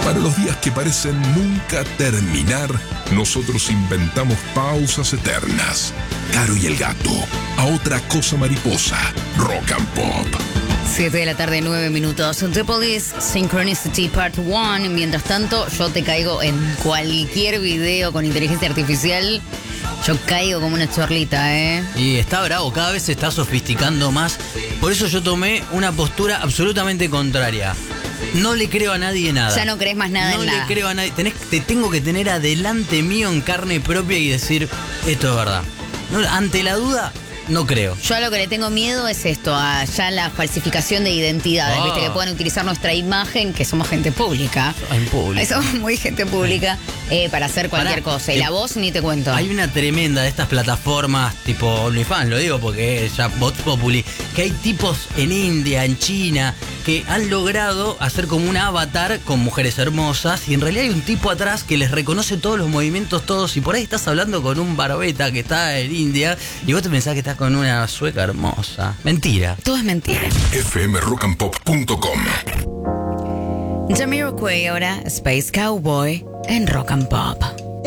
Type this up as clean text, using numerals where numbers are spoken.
Para los días que parecen nunca terminar, nosotros inventamos pausas eternas. Caro y el gato, a otra cosa mariposa, Rock and Pop. 7 de la tarde, 9 minutos. The Police, Synchronicity Part 1. Mientras tanto, yo te caigo en cualquier video con inteligencia artificial. Yo caigo como una chorlita, ¿eh? Y está bravo, cada vez se está sofisticando más. Por eso yo tomé una postura absolutamente contraria. No le creo a nadie nada. Ya no crees más nada en nada. No le creo a nadie. Te tengo que tener adelante mío en carne propia y decir, esto es verdad. No, ante la duda, no creo. Yo a lo que le tengo miedo es esto, a ya la falsificación de identidades, ¿viste? Que puedan utilizar nuestra imagen, que somos gente pública. En público. Somos muy gente pública para hacer cualquier cosa. Y la voz ni te cuento. Hay una tremenda de estas plataformas tipo OnlyFans, lo digo porque es ya Vox Populi, que hay tipos en India, en China, que han logrado hacer como un avatar con mujeres hermosas y en realidad hay un tipo atrás que les reconoce todos los movimientos, todos, y por ahí estás hablando con un barbeta que está en India y vos te pensás que estás con una sueca hermosa. Mentira. Todo es mentira. fmrockandpop.com. Jamiroquai ahora, Space Cowboy en Rock and Pop.